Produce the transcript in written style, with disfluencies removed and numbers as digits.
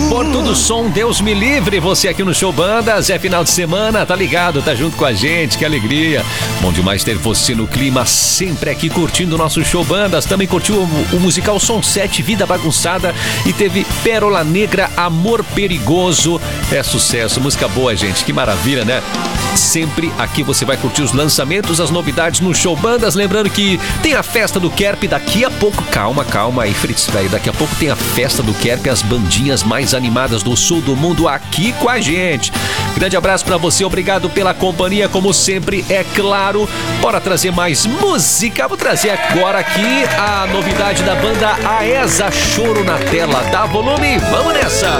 Porto do Som, Deus me livre. Você aqui no Show Bandas, é final de semana, tá ligado? Tá junto com a gente, que alegria. Bom demais ter você no clima, sempre aqui curtindo o nosso Show Bandas. Também curtiu o musical Som 7, Vida Bagunçada, e teve Pérola Negra, Amor Perigoso. É sucesso, música boa, gente, que maravilha, né? Sempre aqui você vai curtir os lançamentos, as novidades no Show Bandas. Lembrando que tem a festa do Kerp daqui a pouco. Calma aí, Fritz, velho. Daqui a pouco tem a festa do Kerp, as bandinhas mais animadas do sul do mundo aqui com a gente. Grande abraço pra você, obrigado pela companhia, como sempre, é claro. Bora trazer mais música. Vou trazer agora aqui a novidade da banda Aesa, Choro na Tela. Dá volume, vamos nessa!